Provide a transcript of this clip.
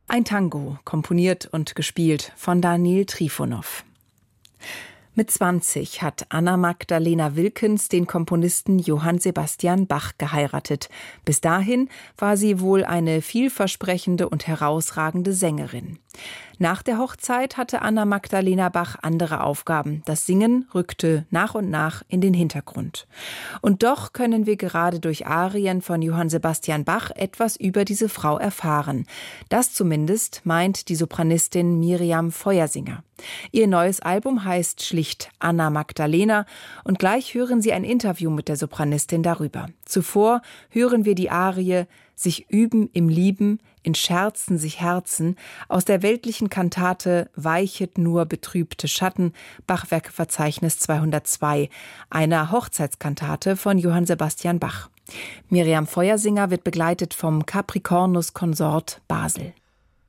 Ein Tango, komponiert und gespielt von Daniel Trifonow. Mit 20 hat Anna Magdalena Wilckens den Komponisten Johann Sebastian Bach geheiratet. Bis dahin war sie wohl eine vielversprechende und herausragende Sängerin. Nach der Hochzeit hatte Anna Magdalena Bach andere Aufgaben. Das Singen rückte nach und nach in den Hintergrund. Und doch können wir gerade durch Arien von Johann Sebastian Bach etwas über diese Frau erfahren. Das zumindest meint die Sopranistin Miriam Feuersinger. Ihr neues Album heißt schlicht Anna Magdalena und gleich hören Sie ein Interview mit der Sopranistin darüber. Zuvor hören wir die Arie Sich üben im Lieben, in Scherzen sich Herzen aus der weltlichen Kantate Weichet nur betrübte Schatten, Bachwerkeverzeichnis 202, einer Hochzeitskantate von Johann Sebastian Bach. Miriam Feuersinger wird begleitet vom Capricornus Consort Basel.